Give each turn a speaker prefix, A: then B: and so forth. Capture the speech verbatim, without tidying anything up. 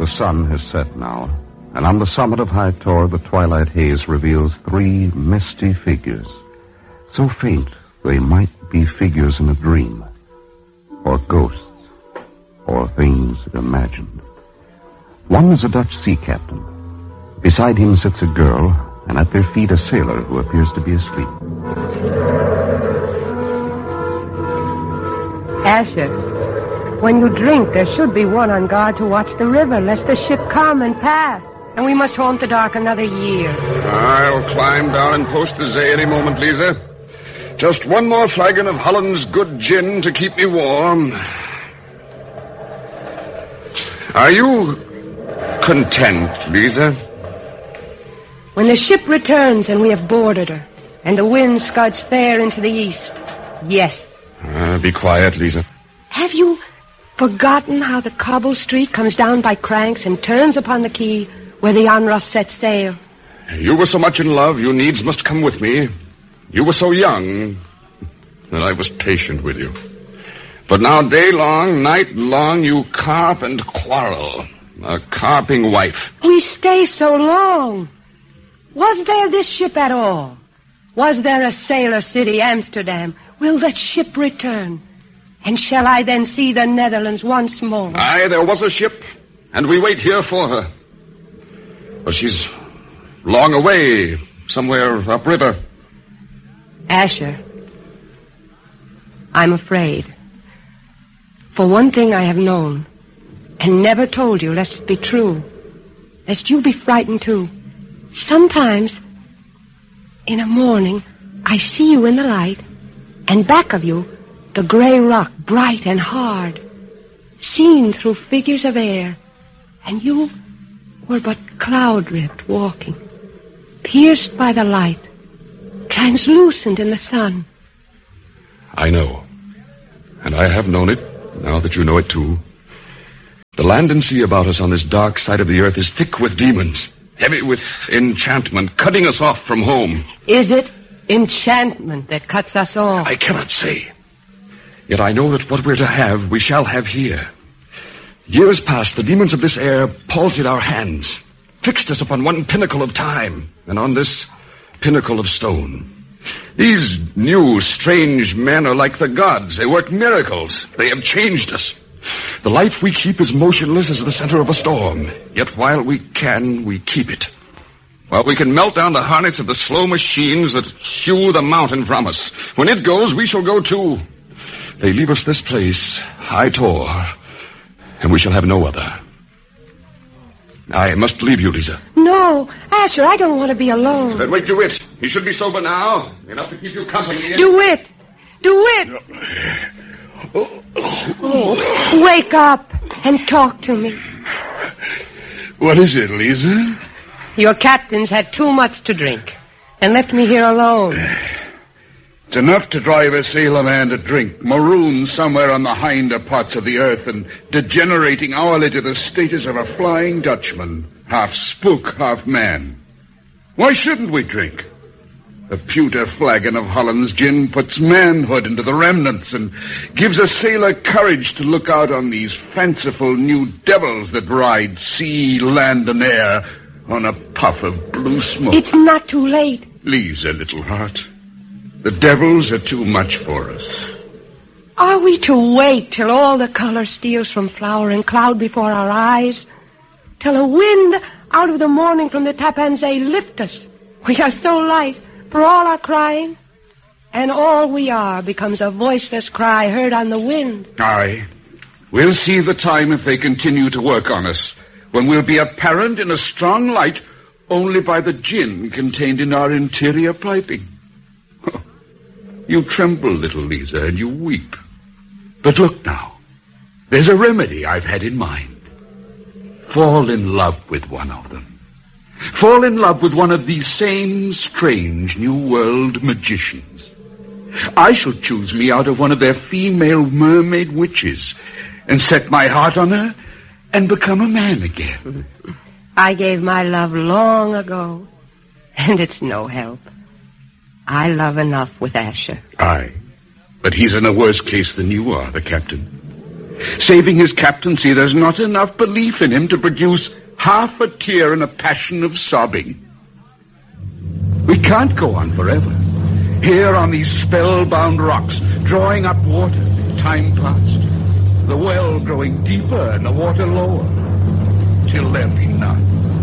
A: The sun has set now, and on the summit of High Tor, the twilight haze reveals three misty figures, so faint they might be figures in a dream, or ghosts, or things imagined. One is a Dutch sea captain. Beside him sits a girl, and at their feet a sailor who appears to be asleep.
B: Asher, when you drink, there should be one on guard to watch the river, lest the ship come and pass. And we must haunt the dark another year.
C: I'll climb down and post the Zay any moment, Lisa. Just one more flagon of Holland's good gin to keep me warm. Are you content, Lisa?
B: When the ship returns and we have boarded her, and the wind scuds fair into the east, yes.
C: Uh, be quiet, Lisa.
B: Have you forgotten how the cobble street comes down by Cranks and turns upon the quay where the Onrush sets sail?
C: You were so much in love, you needs must come with me. You were so young that I was patient with you. But now day long, night long, you carp and quarrel. A carping wife.
B: We stay so long. Was there this ship at all? Was there a sailor city, Amsterdam? Will that ship return? And shall I then see the Netherlands once more?
C: Aye, there was a ship, and we wait here for her. But she's long away, somewhere upriver.
B: Asher, I'm afraid. For one thing I have known, and never told you, lest it be true, lest you be frightened too. Sometimes, in a morning, I see you in the light, and back of you, the gray rock, bright and hard, seen through figures of air, and you were but cloud-ribbed walking, pierced by the light, translucent in the sun.
C: I know, and I have known it, now that you know it too. The land and sea about us on this dark side of the earth is thick with demons, heavy with enchantment, cutting us off from home.
B: Is it enchantment that cuts us off?
C: I cannot say. Yet I know that what we're to have, we shall have here. Years past, the demons of this air palsied our hands, fixed us upon one pinnacle of time, and on this pinnacle of stone. These new, strange men are like the gods. They work miracles. They have changed us. The life we keep is motionless as the center of a storm. Yet while we can, we keep it. While we can melt down the harness of the slow machines that hew the mountain from us. When it goes, we shall go too. They leave us this place, High Tor, and we shall have no other. I must leave you, Lisa.
B: No, Asher, I don't want to be alone.
C: Then wake DeWitt. He should be sober now, enough to keep you company.
B: DeWitt! DeWitt! Oh, wake up and talk to me.
D: What is it, Lisa?
B: Your captain's had too much to drink and left me here alone.
D: It's enough to drive a sailor man to drink, marooned somewhere on the hinder parts of the earth and degenerating hourly to the status of a flying Dutchman, half spook, half man. Why shouldn't we drink? A pewter flagon of Holland's gin puts manhood into the remnants and gives a sailor courage to look out on these fanciful new devils that ride sea, land, and air on a puff of blue smoke.
B: It's not too late.
D: Lisa, little heart. The devils are too much for us.
B: Are we to wait till all the color steals from flower and cloud before our eyes? Till a wind out of the morning from the Tappan Zee lift us? We are so light for all our crying, and all we are becomes a voiceless cry heard on the wind.
D: Aye. We'll see the time if they continue to work on us, when we'll be apparent in a strong light only by the gin contained in our interior piping. You tremble, little Lisa, and you weep. But look now, there's a remedy I've had in mind. Fall in love with one of them. Fall in love with one of these same strange New World magicians. I shall choose me out of one of their female mermaid witches and set my heart on her and become a man again.
B: I gave my love long ago, and it's no help. I love enough with Asher.
D: Aye, but he's in a worse case than you are, the captain. Saving his captaincy, there's not enough belief in him to produce half a tear and a passion of sobbing. We can't go on forever. Here on these spellbound rocks, drawing up water, time passed. The well growing deeper and the water lower, till there be none.